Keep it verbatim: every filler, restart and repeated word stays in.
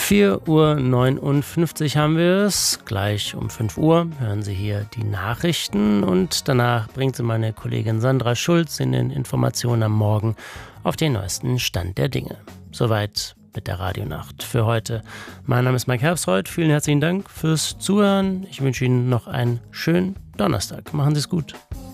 vier Uhr neunundfünfzig haben wir es. Gleich um fünf Uhr hören Sie hier die Nachrichten und danach bringt Sie meine Kollegin Sandra Schulz in den Informationen am Morgen auf den neuesten Stand der Dinge. Soweit mit der Radionacht für heute. Mein Name ist Mike Herbstreuth. Vielen herzlichen Dank fürs Zuhören. Ich wünsche Ihnen noch einen schönen Donnerstag. Machen Sie es gut.